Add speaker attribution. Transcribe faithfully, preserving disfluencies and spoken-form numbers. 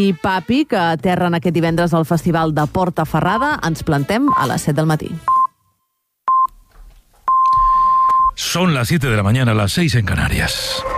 Speaker 1: I Papi, que aterren aquest divendres al Festival de Portaferrada. Ens plantem a les set del matí.
Speaker 2: Son las siete de la mañana, las seis en Canarias.